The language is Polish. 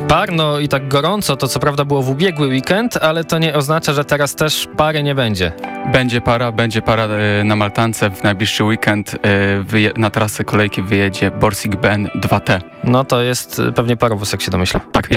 Parno i tak gorąco to co prawda było w ubiegły weekend, ale to nie oznacza, że teraz też pary nie będzie. Będzie para na Maltance w najbliższy weekend. Na trasę kolejki wyjedzie Borsig Ben 2T. No to jest pewnie parowóz, jak się domyśla. Tak,